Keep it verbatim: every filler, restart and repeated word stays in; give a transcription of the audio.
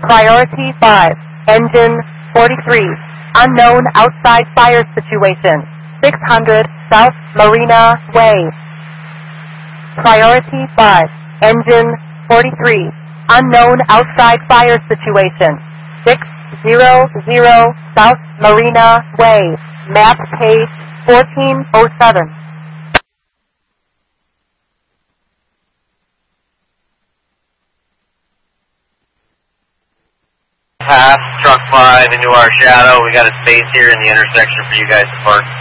Priority five, engine forty-three, unknown outside fire situation, six hundred South Marina Way. Priority five, engine forty-three, unknown outside fire situation, six hundred South Marina Way, map page fourteen oh seven. Pass truck five into our shadow. We got a space here in the intersection for you guys to park.